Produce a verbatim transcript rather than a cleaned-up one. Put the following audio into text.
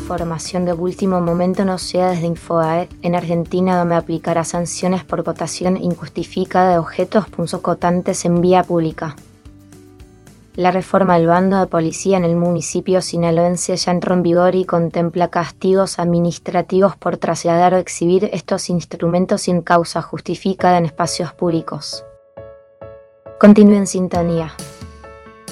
información de último momento no sea desde Infobae, en Argentina donde aplicará sanciones por votación injustificada de objetos punzocotantes en vía pública. La reforma del bando de policía en el municipio sinaloense ya entró en vigor y contempla castigos administrativos por trasladar o exhibir estos instrumentos sin causa justificada en espacios públicos. Continúe en sintonía.